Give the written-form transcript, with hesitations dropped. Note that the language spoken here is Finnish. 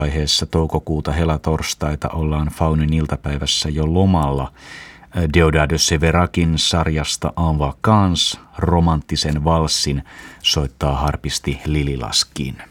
vaiheessa toukokuuta helatorstaita ollaan Faunin iltapäivässä jo lomalla. Deodat de Sévérac'in sarjasta En Vacances romanttisen valssin soittaa harpisti Lili Laskin.